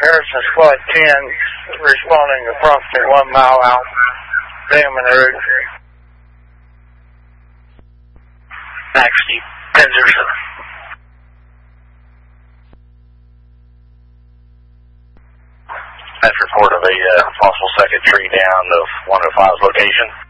Harrison Squad 10, responding approximately 1 mile out, Damon Road. Maxie Henderson. That's report of a possible second tree down of 105's location.